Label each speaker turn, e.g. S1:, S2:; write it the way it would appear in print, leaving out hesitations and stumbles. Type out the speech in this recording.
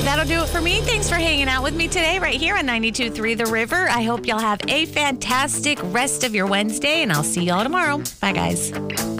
S1: that'll do it for me. Thanks for hanging out with me today right here on 92.3 The River. I hope y'all have a fantastic rest of your Wednesday, and I'll see y'all tomorrow. Bye, guys.